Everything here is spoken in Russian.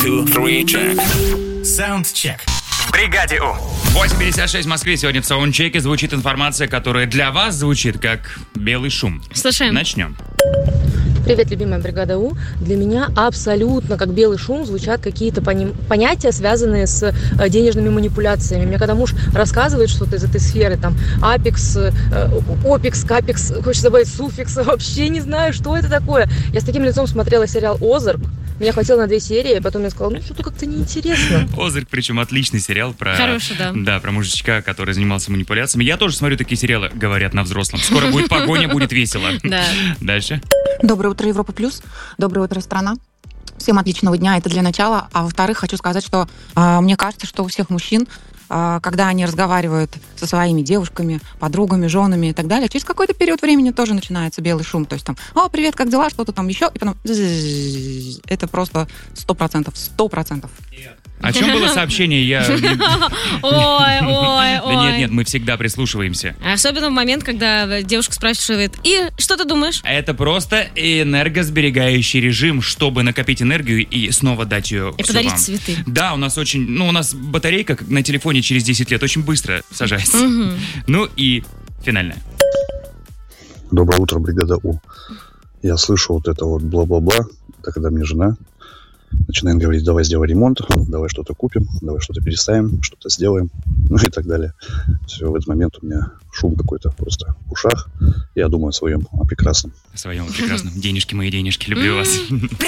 2, 3, check. Саундчек. В бригаде У. 8:56 в Москве. Сегодня в саундчеке звучит информация, которая для вас звучит как белый шум. Слушаем. Начнем. Привет, любимая бригада У. Для меня абсолютно как белый шум звучат какие-то понятия, связанные с денежными манипуляциями. Мне когда муж рассказывает что-то из этой сферы, там, апекс, опекс, капекс, хочется добавить суффикс, вообще не знаю, что это такое. Я с таким лицом смотрела сериал «Озарк». Меня хватило на 2 серии, потом я сказала, что-то как-то неинтересно. «Озарк», причем отличный сериал про... Хороший, да. Да, про мужичка, который занимался манипуляциями. Я тоже смотрю такие сериалы, говорят на взрослом. Скоро будет погоня, будет весело. Да. Дальше. Доброе утро, Европа Плюс. Доброе утро, страна. Всем отличного дня, это для начала. А во-вторых, хочу сказать, что мне кажется, что у всех мужчин, когда они разговаривают со своими девушками, подругами, женами и так далее, через какой-то период времени тоже начинается белый шум. То есть там, привет, как дела, что-то там еще, и потом... Это просто 100%. 100%. О чем было сообщение? Я... Ой. Да нет, мы всегда прислушиваемся. Особенно в момент, когда девушка спрашивает, и что ты думаешь? Это просто энергосберегающий режим, чтобы накопить энергию и снова дать ее И всю подарить вам. цветы. Да, у нас батарейка как на телефоне через 10 лет очень быстро сажается. Ну и финальное. Доброе утро, бригада У. Я слышу вот это вот бла-бла-бла. Это когда мне жена начинает говорить, давай сделай ремонт, давай что-то купим, давай что-то переставим, что-то сделаем, ну и так далее. Все, в этот момент у меня шум какой-то просто в ушах. Я думаю о своем, о прекрасном. О своем прекрасном. Денежки мои, денежки, люблю вас.